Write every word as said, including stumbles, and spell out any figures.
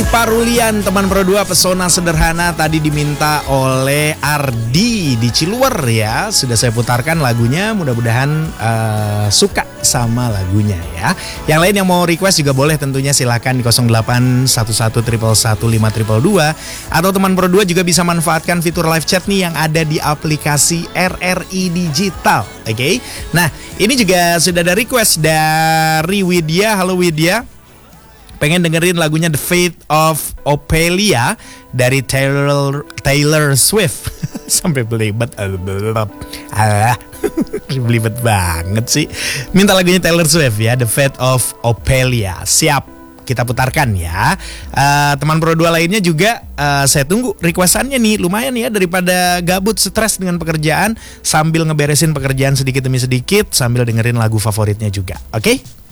Ari Parulian, teman Pro dua, Pesona Sederhana, tadi diminta oleh Ardi di Ciluwer ya. Sudah saya putarkan lagunya, mudah-mudahan uh, suka sama lagunya ya. Yang lain yang mau request juga boleh tentunya, silakan di nol delapan satu satu satu satu lima dua dua. Atau teman Pro dua juga bisa manfaatkan fitur live chat nih yang ada di aplikasi R R I Digital. Oke, okay? Nah ini juga sudah ada request dari Widya. Halo Widya, pengen dengerin lagunya The Fate of Ophelia dari Taylor Taylor Swift. Sampai belibet, ah, belibet banget sih. Minta lagunya Taylor Swift ya, The Fate of Ophelia. Siap, kita putarkan ya. uh, Teman Pro dua lainnya juga uh, saya tunggu requestannya nih. Lumayan ya, daripada gabut stres dengan pekerjaan, sambil ngeberesin pekerjaan sedikit demi sedikit, sambil dengerin lagu favoritnya juga. Oke okay?